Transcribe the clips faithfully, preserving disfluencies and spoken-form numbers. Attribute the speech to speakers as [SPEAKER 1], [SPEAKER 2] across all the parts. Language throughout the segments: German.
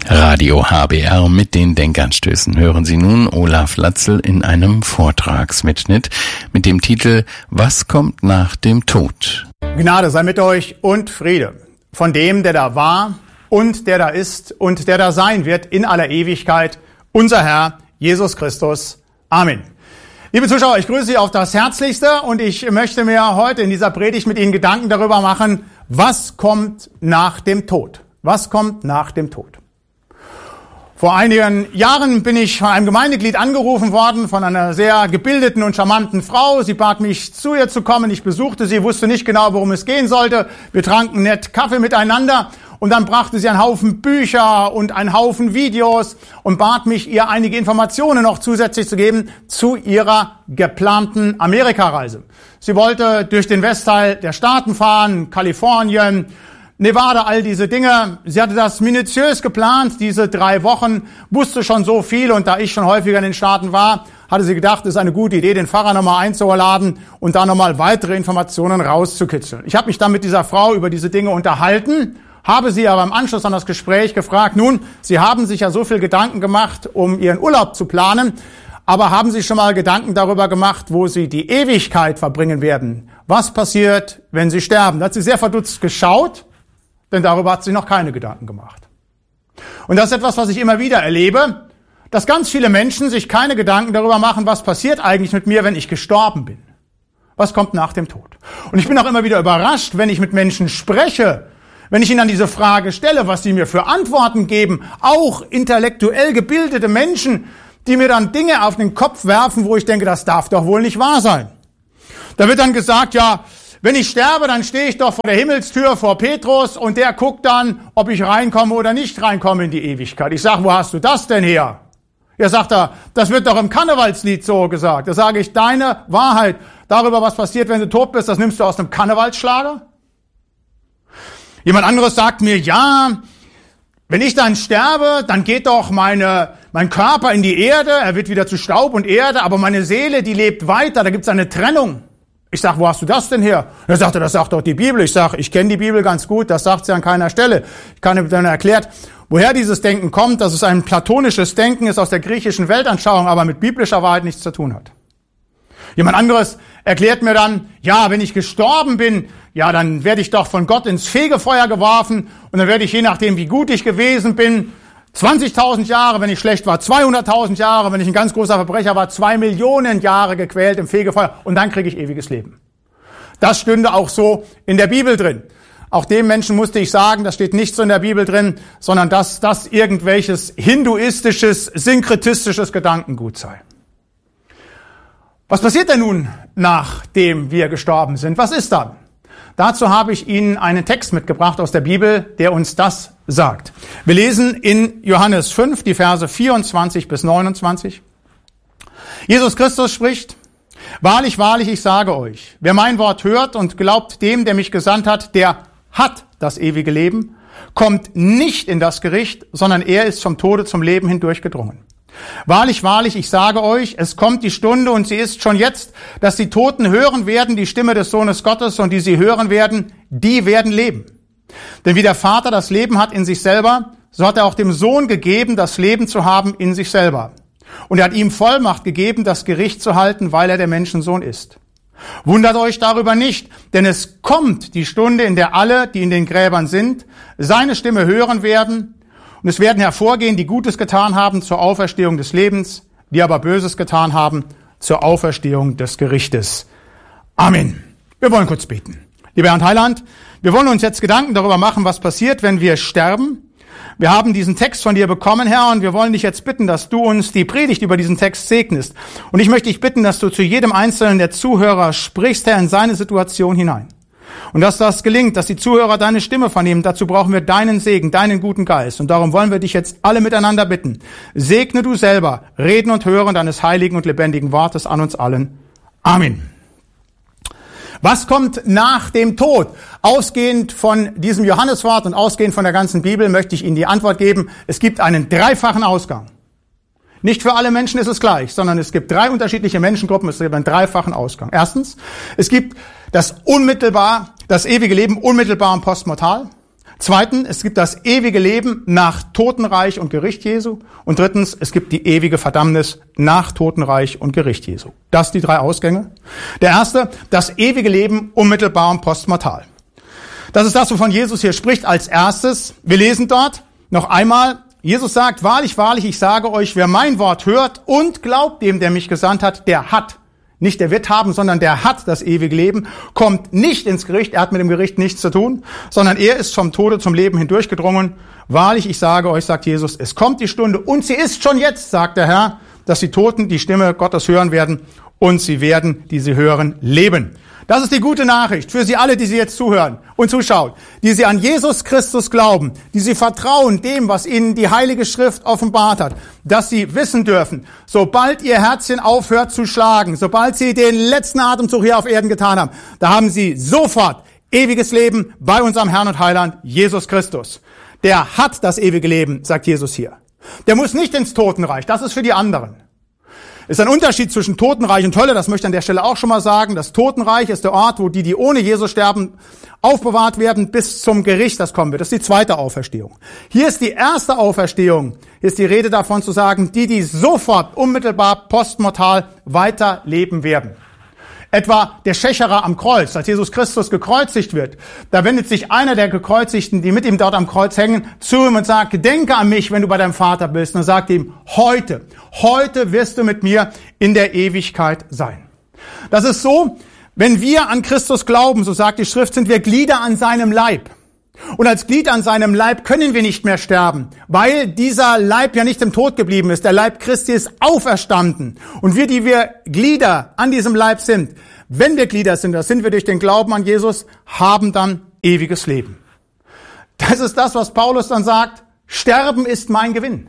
[SPEAKER 1] Radio H B R mit den Denkanstößen hören Sie nun Olaf Latzel in einem Vortragsmitschnitt mit dem Titel Was kommt nach dem Tod?
[SPEAKER 2] Gnade sei mit euch und Friede von dem, der da war und der da ist und der da sein wird in aller Ewigkeit, unser Herr Jesus Christus. Amen. Liebe Zuschauer, ich grüße Sie auf das Herzlichste und ich möchte mir heute in dieser Predigt mit Ihnen Gedanken darüber machen, was kommt nach dem Tod? Was kommt nach dem Tod? Vor einigen Jahren bin ich von einem Gemeindeglied angerufen worden, von einer sehr gebildeten und charmanten Frau. Sie bat mich, zu ihr zu kommen. Ich besuchte sie, wusste nicht genau, worum es gehen sollte. Wir tranken nett Kaffee miteinander und dann brachte sie einen Haufen Bücher und einen Haufen Videos und bat mich, ihr einige Informationen noch zusätzlich zu geben zu ihrer geplanten Amerikareise. Sie wollte durch den Westteil der Staaten fahren, Kalifornien, Nevada, all diese Dinge. Sie hatte das minutiös geplant, diese drei Wochen, wusste schon so viel und da ich schon häufiger in den Staaten war, hatte sie gedacht, es ist eine gute Idee, den Pfarrer nochmal einzuladen und da nochmal weitere Informationen rauszukitzeln. Ich habe mich dann mit dieser Frau über diese Dinge unterhalten, habe sie aber im Anschluss an das Gespräch gefragt, nun, Sie haben sich ja so viel Gedanken gemacht, um Ihren Urlaub zu planen, aber haben Sie schon mal Gedanken darüber gemacht, wo Sie die Ewigkeit verbringen werden? Was passiert, wenn Sie sterben? Da hat sie sehr verdutzt geschaut, denn darüber hat sie noch keine Gedanken gemacht. Und das ist etwas, was ich immer wieder erlebe, dass ganz viele Menschen sich keine Gedanken darüber machen, was passiert eigentlich mit mir, wenn ich gestorben bin. Was kommt nach dem Tod? Und ich bin auch immer wieder überrascht, wenn ich mit Menschen spreche, wenn ich ihnen dann diese Frage stelle, was sie mir für Antworten geben, auch intellektuell gebildete Menschen, die mir dann Dinge auf den Kopf werfen, wo ich denke, das darf doch wohl nicht wahr sein. Da wird dann gesagt, ja, wenn ich sterbe, dann stehe ich doch vor der Himmelstür vor Petrus und der guckt dann, ob ich reinkomme oder nicht reinkomme in die Ewigkeit. Ich sage, wo hast du das denn her? Ja, sagt er, das wird doch im Karnevalslied so gesagt. Da sage ich, deine Wahrheit darüber, was passiert, wenn du tot bist, das nimmst du aus einem Karnevalsschlager? Jemand anderes sagt mir, ja, wenn ich dann sterbe, dann geht doch meine, mein Körper in die Erde, er wird wieder zu Staub und Erde, aber meine Seele, die lebt weiter, da gibt's eine Trennung. Ich sag, wo hast du das denn her? Er sagte, das sagt doch die Bibel. Ich sag, ich kenne die Bibel ganz gut, das sagt sie an keiner Stelle. Ich kann ihm dann erklärt, woher dieses Denken kommt, dass es ein platonisches Denken ist aus der griechischen Weltanschauung, aber mit biblischer Wahrheit nichts zu tun hat. Jemand anderes erklärt mir dann, ja, wenn ich gestorben bin, ja, dann werde ich doch von Gott ins Fegefeuer geworfen und dann werde ich, je nachdem, wie gut ich gewesen bin, zwanzigtausend Jahre, wenn ich schlecht war, zweihunderttausend Jahre, wenn ich ein ganz großer Verbrecher war, zwei Millionen Jahre gequält im Fegefeuer und dann kriege ich ewiges Leben. Das stünde auch so in der Bibel drin. Auch dem Menschen musste ich sagen, das steht nicht so in der Bibel drin, sondern dass das irgendwelches hinduistisches, synkretistisches Gedankengut sei. Was passiert denn nun, nachdem wir gestorben sind? Was ist dann? Dazu habe ich Ihnen einen Text mitgebracht aus der Bibel, der uns das sagt. Wir lesen in Johannes fünf, die Verse vierundzwanzig bis neunundzwanzig. Jesus Christus spricht, wahrlich, wahrlich, ich sage euch, wer mein Wort hört und glaubt dem, der mich gesandt hat, der hat das ewige Leben, kommt nicht in das Gericht, sondern er ist vom Tode zum Leben hindurchgedrungen. Wahrlich, wahrlich, ich sage euch, es kommt die Stunde und sie ist schon jetzt, dass die Toten hören werden die Stimme des Sohnes Gottes und die sie hören werden, die werden leben. Denn wie der Vater das Leben hat in sich selber, so hat er auch dem Sohn gegeben, das Leben zu haben in sich selber. Und er hat ihm Vollmacht gegeben, das Gericht zu halten, weil er der Menschensohn ist. Wundert euch darüber nicht, denn es kommt die Stunde, in der alle, die in den Gräbern sind, seine Stimme hören werden. Und es werden hervorgehen, die Gutes getan haben zur Auferstehung des Lebens, die aber Böses getan haben zur Auferstehung des Gerichtes. Amen. Wir wollen kurz beten. Lieber Herr und Heiland, wir wollen uns jetzt Gedanken darüber machen, was passiert, wenn wir sterben. Wir haben diesen Text von dir bekommen, Herr, und wir wollen dich jetzt bitten, dass du uns die Predigt über diesen Text segnest. Und ich möchte dich bitten, dass du zu jedem Einzelnen der Zuhörer sprichst, Herr, in seine Situation hinein. Und dass das gelingt, dass die Zuhörer deine Stimme vernehmen, dazu brauchen wir deinen Segen, deinen guten Geist. Und darum wollen wir dich jetzt alle miteinander bitten. Segne du selber, Reden und Hören deines heiligen und lebendigen Wortes an uns allen. Amen. Was kommt nach dem Tod? Ausgehend von diesem Johanneswort und ausgehend von der ganzen Bibel möchte ich Ihnen die Antwort geben. Es gibt einen dreifachen Ausgang. Nicht für alle Menschen ist es gleich, sondern es gibt drei unterschiedliche Menschengruppen, es gibt einen dreifachen Ausgang. Erstens, es gibt das unmittelbar, das ewige Leben unmittelbar und postmortal. Zweitens, es gibt das ewige Leben nach Totenreich und Gericht Jesu. Und drittens, es gibt die ewige Verdammnis nach Totenreich und Gericht Jesu. Das sind die drei Ausgänge. Der erste, das ewige Leben unmittelbar und postmortal. Das ist das, wovon Jesus hier spricht als erstes. Wir lesen dort noch einmal, Jesus sagt, wahrlich, wahrlich, ich sage euch, wer mein Wort hört und glaubt dem, der mich gesandt hat, der hat. Nicht der wird haben, sondern der hat das ewige Leben, kommt nicht ins Gericht, er hat mit dem Gericht nichts zu tun, sondern er ist vom Tode zum Leben hindurchgedrungen. Wahrlich, ich sage euch, sagt Jesus, es kommt die Stunde und sie ist schon jetzt, sagt der Herr, dass die Toten die Stimme Gottes hören werden und sie werden, die sie hören, leben. Das ist die gute Nachricht für Sie alle, die Sie jetzt zuhören und zuschauen, die Sie an Jesus Christus glauben, die Sie vertrauen dem, was Ihnen die Heilige Schrift offenbart hat, dass Sie wissen dürfen, sobald Ihr Herzchen aufhört zu schlagen, sobald Sie den letzten Atemzug hier auf Erden getan haben, da haben Sie sofort ewiges Leben bei unserem Herrn und Heiland Jesus Christus. Der hat das ewige Leben, sagt Jesus hier. Der muss nicht ins Totenreich, das ist für die anderen. Ist ein Unterschied zwischen Totenreich und Hölle, das möchte ich an der Stelle auch schon mal sagen. Das Totenreich ist der Ort, wo die, die ohne Jesus sterben, aufbewahrt werden bis zum Gericht, das kommen wird. Das ist die zweite Auferstehung. Hier ist die erste Auferstehung. Hier ist die Rede davon zu sagen, die, die sofort, unmittelbar, postmortal weiterleben werden. Etwa der Schächerer am Kreuz, als Jesus Christus gekreuzigt wird, da wendet sich einer der Gekreuzigten, die mit ihm dort am Kreuz hängen, zu ihm und sagt, gedenke an mich, wenn du bei deinem Vater bist. Und er sagt ihm, heute, heute wirst du mit mir in der Ewigkeit sein. Das ist so, wenn wir an Christus glauben, so sagt die Schrift, sind wir Glieder an seinem Leib. Und als Glied an seinem Leib können wir nicht mehr sterben, weil dieser Leib ja nicht im Tod geblieben ist. Der Leib Christi ist auferstanden. Und wir, die wir Glieder an diesem Leib sind, wenn wir Glieder sind, das sind wir durch den Glauben an Jesus, haben dann ewiges Leben. Das ist das, was Paulus dann sagt, Sterben ist mein Gewinn.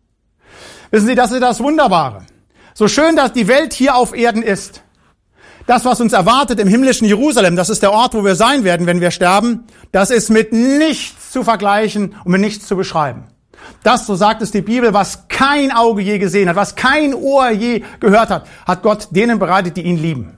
[SPEAKER 2] Wissen Sie, das ist das Wunderbare. So schön, dass die Welt hier auf Erden ist, das, was uns erwartet im himmlischen Jerusalem, das ist der Ort, wo wir sein werden, wenn wir sterben, das ist mit nichts zu vergleichen und mit nichts zu beschreiben. Das, so sagt es die Bibel, was kein Auge je gesehen hat, was kein Ohr je gehört hat, hat Gott denen bereitet, die ihn lieben.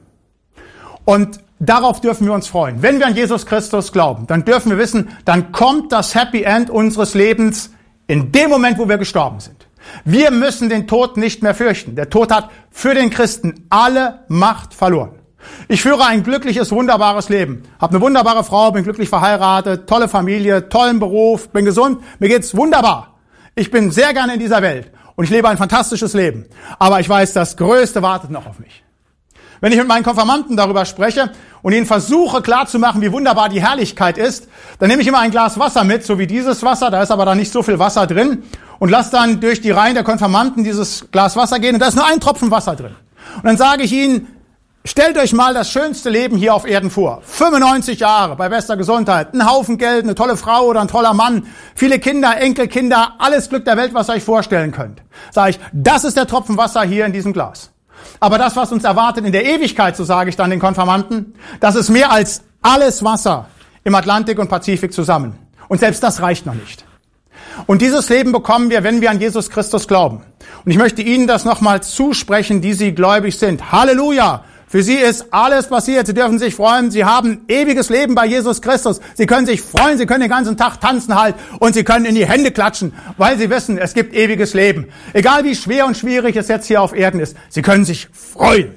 [SPEAKER 2] Und darauf dürfen wir uns freuen. Wenn wir an Jesus Christus glauben, dann dürfen wir wissen, dann kommt das Happy End unseres Lebens in dem Moment, wo wir gestorben sind. Wir müssen den Tod nicht mehr fürchten. Der Tod hat für den Christen alle Macht verloren. Ich führe ein glückliches, wunderbares Leben. Habe eine wunderbare Frau, bin glücklich verheiratet, tolle Familie, tollen Beruf, bin gesund. Mir geht's wunderbar. Ich bin sehr gerne in dieser Welt und ich lebe ein fantastisches Leben. Aber ich weiß, das Größte wartet noch auf mich. Wenn ich mit meinen Konfirmanden darüber spreche und ihnen versuche klarzumachen, wie wunderbar die Herrlichkeit ist, dann nehme ich immer ein Glas Wasser mit, so wie dieses Wasser, da ist aber da nicht so viel Wasser drin, und lasse dann durch die Reihen der Konfirmanden dieses Glas Wasser gehen und da ist nur ein Tropfen Wasser drin. Und dann sage ich ihnen, stellt euch mal das schönste Leben hier auf Erden vor. fünfundneunzig Jahre bei bester Gesundheit, ein Haufen Geld, eine tolle Frau oder ein toller Mann, viele Kinder, Enkelkinder, alles Glück der Welt, was ihr euch vorstellen könnt. Sage ich, das ist der Tropfen Wasser hier in diesem Glas. Aber das, was uns erwartet in der Ewigkeit, so sage ich dann den Konfirmanden, das ist mehr als alles Wasser im Atlantik und Pazifik zusammen. Und selbst das reicht noch nicht. Und dieses Leben bekommen wir, wenn wir an Jesus Christus glauben. Und ich möchte Ihnen das nochmal zusprechen, die Sie gläubig sind. Halleluja! Für Sie ist alles passiert. Sie dürfen sich freuen. Sie haben ewiges Leben bei Jesus Christus. Sie können sich freuen. Sie können den ganzen Tag tanzen halt. Und Sie können in die Hände klatschen, weil Sie wissen, es gibt ewiges Leben. Egal wie schwer und schwierig es jetzt hier auf Erden ist. Sie können sich freuen.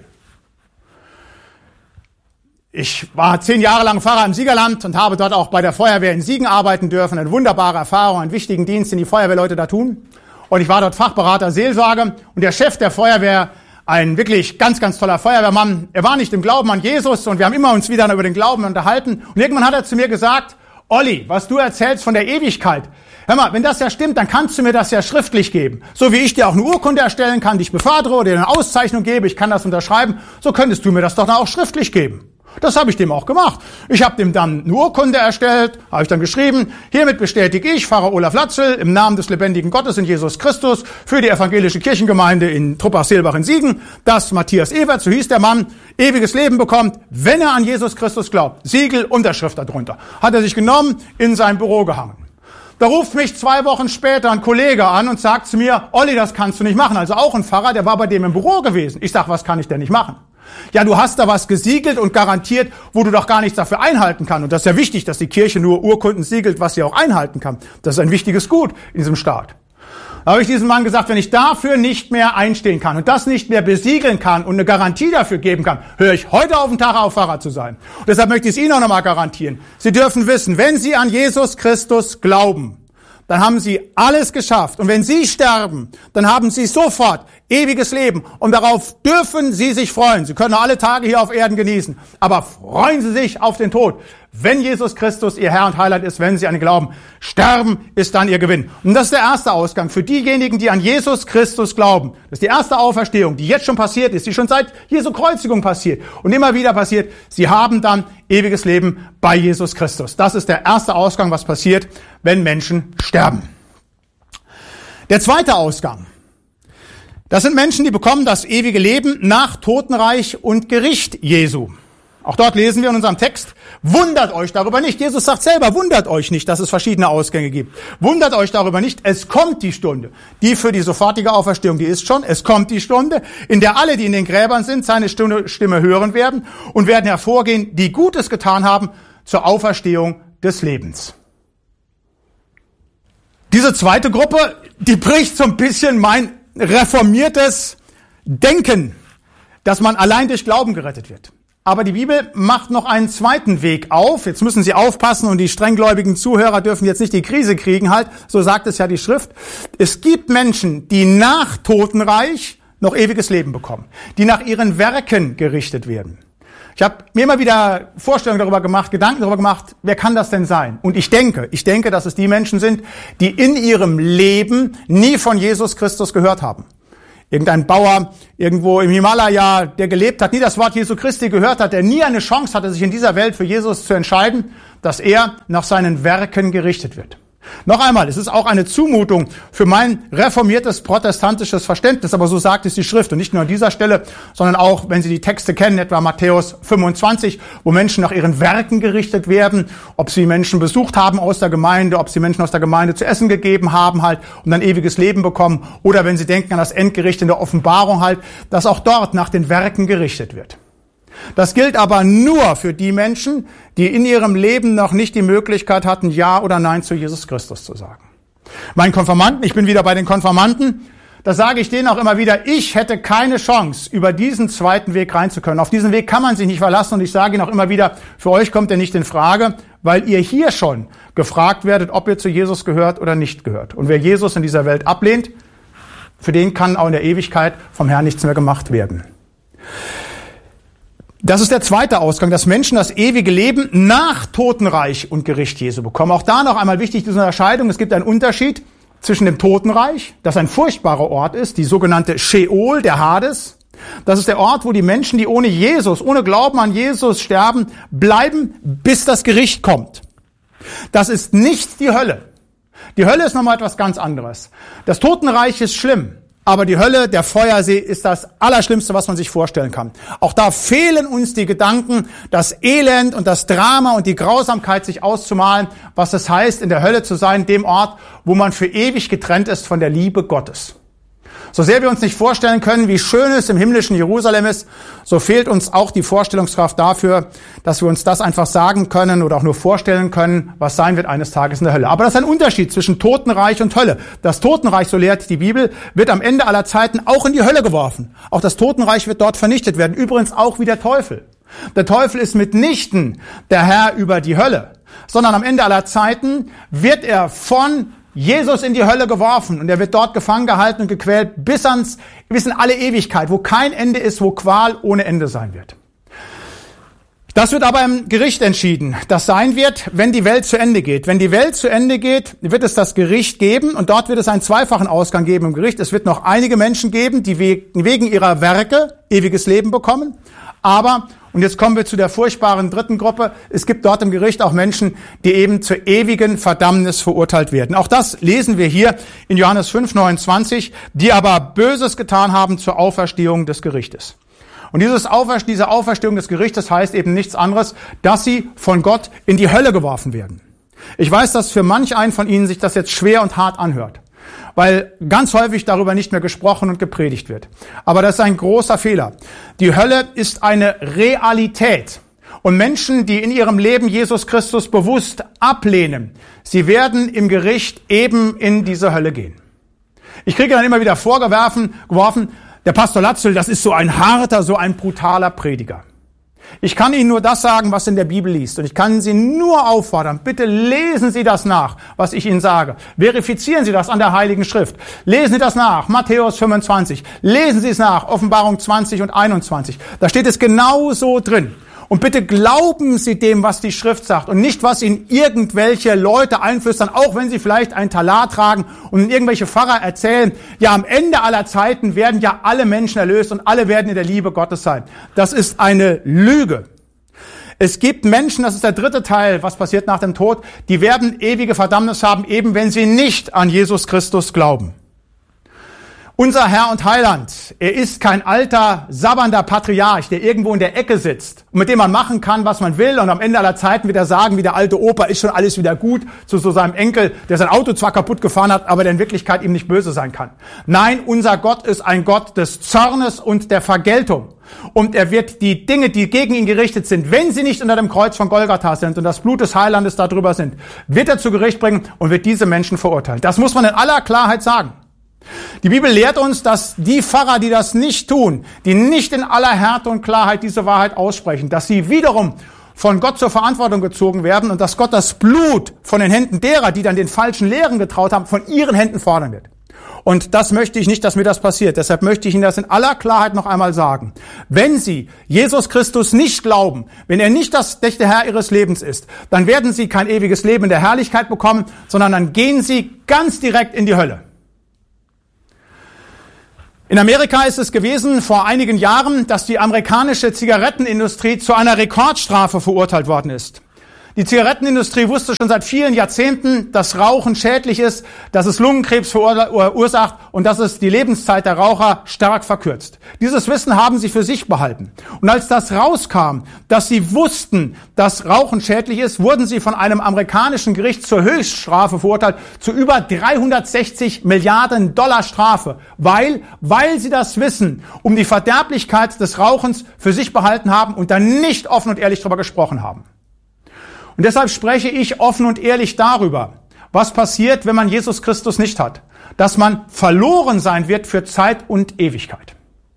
[SPEAKER 2] Ich war zehn Jahre lang Pfarrer im Siegerland und habe dort auch bei der Feuerwehr in Siegen arbeiten dürfen. Eine wunderbare Erfahrung, einen wichtigen Dienst, den die Feuerwehrleute da tun. Und ich war dort Fachberater, Seelsorge. Und der Chef der Feuerwehr, ein wirklich ganz, ganz toller Feuerwehrmann, er war nicht im Glauben an Jesus und wir haben immer uns wieder über den Glauben unterhalten. Und irgendwann hat er zu mir gesagt, Olli, was du erzählst von der Ewigkeit, hör mal, wenn das ja stimmt, dann kannst du mir das ja schriftlich geben. So wie ich dir auch eine Urkunde erstellen kann, dich befördere oder dir eine Auszeichnung gebe, ich kann das unterschreiben, so könntest du mir das doch dann auch schriftlich geben. Das habe ich dem auch gemacht. Ich habe dem dann eine Urkunde erstellt, habe ich dann geschrieben, hiermit bestätige ich, Pfarrer Olaf Latzel, im Namen des lebendigen Gottes in Jesus Christus für die evangelische Kirchengemeinde in Truppach-Seelbach in Siegen, dass Matthias Evert, so hieß der Mann, ewiges Leben bekommt, wenn er an Jesus Christus glaubt. Siegel, Unterschrift darunter. Hat er sich genommen, in sein Büro gehangen. Da ruft mich zwei Wochen später ein Kollege an und sagt zu mir, Olli, das kannst du nicht machen. Also auch ein Pfarrer, der war bei dem im Büro gewesen. Ich sag, was kann ich denn nicht machen? Ja, du hast da was gesiegelt und garantiert, wo du doch gar nichts dafür einhalten kannst. Und das ist ja wichtig, dass die Kirche nur Urkunden siegelt, was sie auch einhalten kann. Das ist ein wichtiges Gut in diesem Staat. Da habe ich diesem Mann gesagt, wenn ich dafür nicht mehr einstehen kann und das nicht mehr besiegeln kann und eine Garantie dafür geben kann, höre ich heute auf den Tag auf, Pfarrer zu sein. Und deshalb möchte ich es Ihnen auch nochmal garantieren. Sie dürfen wissen, wenn Sie an Jesus Christus glauben, dann haben Sie alles geschafft. Und wenn Sie sterben, dann haben Sie sofort ewiges Leben. Und darauf dürfen Sie sich freuen. Sie können alle Tage hier auf Erden genießen. Aber freuen Sie sich auf den Tod. Wenn Jesus Christus Ihr Herr und Heiland ist, wenn Sie an ihn glauben, sterben ist dann Ihr Gewinn. Und das ist der erste Ausgang für diejenigen, die an Jesus Christus glauben. Das ist die erste Auferstehung, die jetzt schon passiert ist, die schon seit Jesu Kreuzigung passiert und immer wieder passiert. Sie haben dann ewiges Leben bei Jesus Christus. Das ist der erste Ausgang, was passiert, wenn Menschen sterben. Der zweite Ausgang. Das sind Menschen, die bekommen das ewige Leben nach Totenreich und Gericht Jesu. Auch dort lesen wir in unserem Text, wundert euch darüber nicht. Jesus sagt selber, wundert euch nicht, dass es verschiedene Ausgänge gibt. Wundert euch darüber nicht, es kommt die Stunde. Die für die sofortige Auferstehung, die ist schon. Es kommt die Stunde, in der alle, die in den Gräbern sind, seine Stimme hören werden und werden hervorgehen, die Gutes getan haben, zur Auferstehung des Lebens. Diese zweite Gruppe, die bricht so ein bisschen mein reformiertes Denken, dass man allein durch Glauben gerettet wird. Aber die Bibel macht noch einen zweiten Weg auf. Jetzt müssen Sie aufpassen und die strenggläubigen Zuhörer dürfen jetzt nicht die Krise kriegen halt. So sagt es ja die Schrift. Es gibt Menschen, die nach Totenreich noch ewiges Leben bekommen, die nach ihren Werken gerichtet werden. Ich habe mir immer wieder Vorstellungen darüber gemacht, Gedanken darüber gemacht, wer kann das denn sein? Und ich denke, ich denke, dass es die Menschen sind, die in ihrem Leben nie von Jesus Christus gehört haben. Irgendein Bauer irgendwo im Himalaya, der gelebt hat, nie das Wort Jesu Christi gehört hat, der nie eine Chance hatte, sich in dieser Welt für Jesus zu entscheiden, dass er nach seinen Werken gerichtet wird. Noch einmal, es ist auch eine Zumutung für mein reformiertes protestantisches Verständnis, aber so sagt es die Schrift. Und nicht nur an dieser Stelle, sondern auch, wenn Sie die Texte kennen, etwa Matthäus fünfundzwanzig, wo Menschen nach ihren Werken gerichtet werden, ob sie Menschen besucht haben aus der Gemeinde, ob sie Menschen aus der Gemeinde zu essen gegeben haben halt und dann ewiges Leben bekommen. Oder wenn Sie denken an das Endgericht in der Offenbarung halt, dass auch dort nach den Werken gerichtet wird. Das gilt aber nur für die Menschen, die in ihrem Leben noch nicht die Möglichkeit hatten, Ja oder Nein zu Jesus Christus zu sagen. Meinen Konfirmanden, ich bin wieder bei den Konfirmanden, da sage ich denen auch immer wieder, ich hätte keine Chance, über diesen zweiten Weg reinzukommen. Auf diesen Weg kann man sich nicht verlassen und ich sage ihnen auch immer wieder, für euch kommt er nicht in Frage, weil ihr hier schon gefragt werdet, ob ihr zu Jesus gehört oder nicht gehört. Und wer Jesus in dieser Welt ablehnt, für den kann auch in der Ewigkeit vom Herrn nichts mehr gemacht werden. Das ist der zweite Ausgang, dass Menschen das ewige Leben nach Totenreich und Gericht Jesu bekommen. Auch da noch einmal wichtig, diese Unterscheidung. Es gibt einen Unterschied zwischen dem Totenreich, das ein furchtbarer Ort ist, die sogenannte Scheol, der Hades. Das ist der Ort, wo die Menschen, die ohne Jesus, ohne Glauben an Jesus sterben, bleiben, bis das Gericht kommt. Das ist nicht die Hölle. Die Hölle ist nochmal etwas ganz anderes. Das Totenreich ist schlimm. Aber die Hölle, der Feuersee, ist das Allerschlimmste, was man sich vorstellen kann. Auch da fehlen uns die Gedanken, das Elend und das Drama und die Grausamkeit sich auszumalen, was es heißt, in der Hölle zu sein, dem Ort, wo man für ewig getrennt ist von der Liebe Gottes. So sehr wir uns nicht vorstellen können, wie schön es im himmlischen Jerusalem ist, so fehlt uns auch die Vorstellungskraft dafür, dass wir uns das einfach sagen können oder auch nur vorstellen können, was sein wird eines Tages in der Hölle. Aber das ist ein Unterschied zwischen Totenreich und Hölle. Das Totenreich, so lehrt die Bibel, wird am Ende aller Zeiten auch in die Hölle geworfen. Auch das Totenreich wird dort vernichtet werden. Übrigens auch wie der Teufel. Der Teufel ist mitnichten der Herr über die Hölle, sondern am Ende aller Zeiten wird er von Jesus in die Hölle geworfen und er wird dort gefangen gehalten und gequält bis ans, bis in alle Ewigkeit, wo kein Ende ist, wo Qual ohne Ende sein wird. Das wird aber im Gericht entschieden. Das sein wird, wenn die Welt zu Ende geht. Wenn die Welt zu Ende geht, wird es das Gericht geben und dort wird es einen zweifachen Ausgang geben im Gericht. Es wird noch einige Menschen geben, die wegen ihrer Werke ewiges Leben bekommen. Aber, und jetzt kommen wir zu der furchtbaren dritten Gruppe, es gibt dort im Gericht auch Menschen, die eben zur ewigen Verdammnis verurteilt werden. Auch das lesen wir hier in Johannes fünf neunundzwanzig, die aber Böses getan haben zur Auferstehung des Gerichtes. Und dieses Aufer- diese Auferstehung des Gerichtes heißt eben nichts anderes, dass sie von Gott in die Hölle geworfen werden. Ich weiß, dass für manch einen von Ihnen sich das jetzt schwer und hart anhört. weil ganz häufig darüber nicht mehr gesprochen und gepredigt wird. Aber das ist ein großer Fehler. Die Hölle ist eine Realität. Und Menschen, die in ihrem Leben Jesus Christus bewusst ablehnen, sie werden im Gericht eben in diese Hölle gehen. Ich kriege dann immer wieder vorgeworfen, geworfen, der Pastor Latzel, das ist so ein harter, so ein brutaler Prediger. Ich kann Ihnen nur das sagen, was in der Bibel liest. Und ich kann Sie nur auffordern, bitte lesen Sie das nach, was ich Ihnen sage. Verifizieren Sie das an der Heiligen Schrift. Lesen Sie das nach, Matthäus fünfundzwanzig. Lesen Sie es nach, Offenbarung zwanzig und einundzwanzig. Da steht es genau so drin. Und bitte glauben Sie dem, was die Schrift sagt und nicht, was Ihnen irgendwelche Leute einflüstern, auch wenn sie vielleicht ein Talar tragen und irgendwelche Pfarrer erzählen, ja, am Ende aller Zeiten werden ja alle Menschen erlöst und alle werden in der Liebe Gottes sein. Das ist eine Lüge. Es gibt Menschen, das ist der dritte Teil, was passiert nach dem Tod, die werden ewige Verdammnis haben, eben wenn sie nicht an Jesus Christus glauben. Unser Herr und Heiland, er ist kein alter, sabbernder Patriarch, der irgendwo in der Ecke sitzt und mit dem man machen kann, was man will und am Ende aller Zeiten wird er sagen, wie der alte Opa, ist schon alles wieder gut, zu so seinem Enkel, der sein Auto zwar kaputt gefahren hat, aber der in Wirklichkeit ihm nicht böse sein kann. Nein, unser Gott ist ein Gott des Zornes und der Vergeltung. Und er wird die Dinge, die gegen ihn gerichtet sind, wenn sie nicht unter dem Kreuz von Golgatha sind und das Blut des Heilandes darüber sind, wird er zu Gericht bringen und wird diese Menschen verurteilen. Das muss man in aller Klarheit sagen. Die Bibel lehrt uns, dass die Pfarrer, die das nicht tun, die nicht in aller Härte und Klarheit diese Wahrheit aussprechen, dass sie wiederum von Gott zur Verantwortung gezogen werden und dass Gott das Blut von den Händen derer, die dann den falschen Lehren getraut haben, von ihren Händen fordern wird. Und das möchte ich nicht, dass mir das passiert. Deshalb möchte ich Ihnen das in aller Klarheit noch einmal sagen. Wenn Sie Jesus Christus nicht glauben, wenn er nicht das echte Herr Ihres Lebens ist, dann werden Sie kein ewiges Leben in der Herrlichkeit bekommen, sondern dann gehen Sie ganz direkt in die Hölle. In Amerika ist es gewesen vor einigen Jahren, dass die amerikanische Zigarettenindustrie zu einer Rekordstrafe verurteilt worden ist. Die Zigarettenindustrie wusste schon seit vielen Jahrzehnten, dass Rauchen schädlich ist, dass es Lungenkrebs verursacht und dass es die Lebenszeit der Raucher stark verkürzt. Dieses Wissen haben sie für sich behalten. Und als das rauskam, dass sie wussten, dass Rauchen schädlich ist, wurden sie von einem amerikanischen Gericht zur Höchststrafe verurteilt, zu über dreihundertsechzig Milliarden Dollar Strafe, weil, weil sie das Wissen um die Verderblichkeit des Rauchens für sich behalten haben und dann nicht offen und ehrlich darüber gesprochen haben. Und deshalb spreche ich offen und ehrlich darüber, was passiert, wenn man Jesus Christus nicht hat. Dass man verloren sein wird für Zeit und Ewigkeit.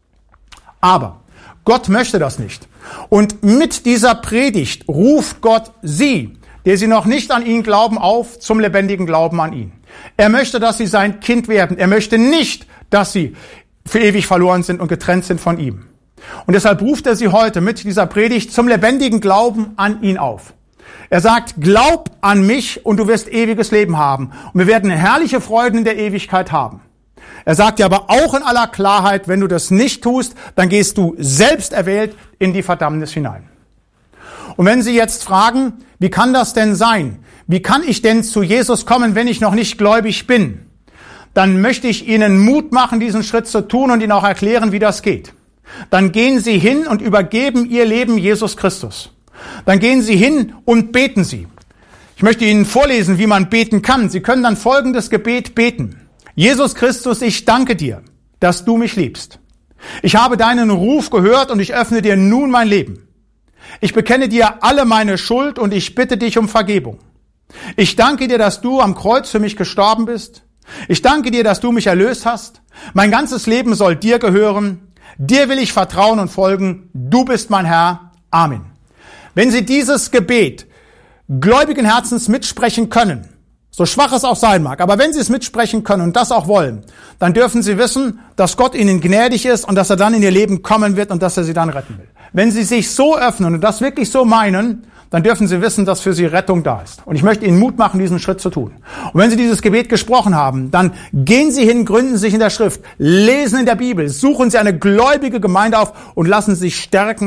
[SPEAKER 2] Aber Gott möchte das nicht. Und mit dieser Predigt ruft Gott Sie, der Sie noch nicht an ihn glauben, auf zum lebendigen Glauben an ihn. Er möchte, dass Sie sein Kind werden. Er möchte nicht, dass Sie für ewig verloren sind und getrennt sind von ihm. Und deshalb ruft er Sie heute mit dieser Predigt zum lebendigen Glauben an ihn auf. Er sagt, glaub an mich und du wirst ewiges Leben haben. Und wir werden herrliche Freuden in der Ewigkeit haben. Er sagt dir aber auch in aller Klarheit, wenn du das nicht tust, dann gehst du selbst erwählt in die Verdammnis hinein. Und wenn Sie jetzt fragen, wie kann das denn sein? Wie kann ich denn zu Jesus kommen, wenn ich noch nicht gläubig bin? Dann möchte ich Ihnen Mut machen, diesen Schritt zu tun und Ihnen auch erklären, wie das geht. Dann gehen Sie hin und übergeben Ihr Leben Jesus Christus. Dann gehen Sie hin und beten Sie. Ich möchte Ihnen vorlesen, wie man beten kann. Sie können dann folgendes Gebet beten. Jesus Christus, ich danke dir, dass du mich liebst. Ich habe deinen Ruf gehört und ich öffne dir nun mein Leben. Ich bekenne dir alle meine Schuld und ich bitte dich um Vergebung. Ich danke dir, dass du am Kreuz für mich gestorben bist. Ich danke dir, dass du mich erlöst hast. Mein ganzes Leben soll dir gehören. Dir will ich vertrauen und folgen. Du bist mein Herr. Amen. Wenn Sie dieses Gebet gläubigen Herzens mitsprechen können, so schwach es auch sein mag, aber wenn Sie es mitsprechen können und das auch wollen, dann dürfen Sie wissen, dass Gott Ihnen gnädig ist und dass er dann in Ihr Leben kommen wird und dass er Sie dann retten will. Wenn Sie sich so öffnen und das wirklich so meinen, dann dürfen Sie wissen, dass für Sie Rettung da ist. Und ich möchte Ihnen Mut machen, diesen Schritt zu tun. Und wenn Sie dieses Gebet gesprochen haben, dann gehen Sie hin, gründen sich in der Schrift, lesen in der Bibel, suchen Sie eine gläubige Gemeinde auf und lassen sich stärken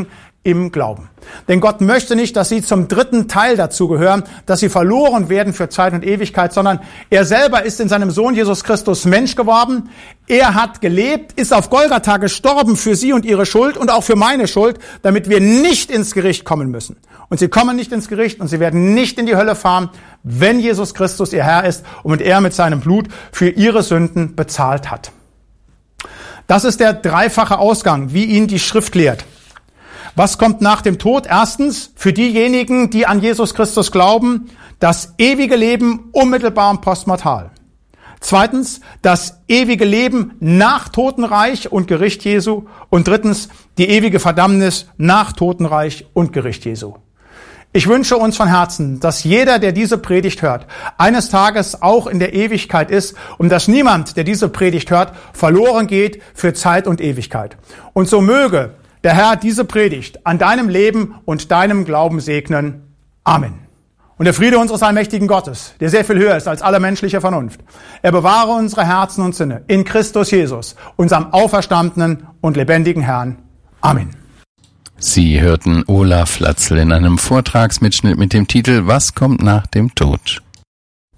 [SPEAKER 2] im Glauben. Denn Gott möchte nicht, dass sie zum dritten Teil dazu gehören, dass sie verloren werden für Zeit und Ewigkeit, sondern er selber ist in seinem Sohn Jesus Christus Mensch geworden. Er hat gelebt, ist auf Golgatha gestorben für sie und ihre Schuld und auch für meine Schuld, damit wir nicht ins Gericht kommen müssen. Und sie kommen nicht ins Gericht und sie werden nicht in die Hölle fahren, wenn Jesus Christus ihr Herr ist und er mit seinem Blut für ihre Sünden bezahlt hat. Das ist der dreifache Ausgang, wie ihn die Schrift lehrt. Was kommt nach dem Tod? Erstens, für diejenigen, die an Jesus Christus glauben, das ewige Leben unmittelbar und postmortal. Zweitens, das ewige Leben nach Totenreich und Gericht Jesu. Und drittens, die ewige Verdammnis nach Totenreich und Gericht Jesu. Ich wünsche uns von Herzen, dass jeder, der diese Predigt hört, eines Tages auch in der Ewigkeit ist und dass niemand, der diese Predigt hört, verloren geht für Zeit und Ewigkeit. Und so möge der Herr diese Predigt an deinem Leben und deinem Glauben segnen. Amen. Und der Friede unseres allmächtigen Gottes, der sehr viel höher ist als alle menschliche Vernunft, er bewahre unsere Herzen und Sinne in Christus Jesus, unserem auferstandenen und lebendigen Herrn. Amen.
[SPEAKER 1] Sie hörten Olaf Latzel in einem Vortragsmitschnitt mit dem Titel Was kommt nach dem Tod?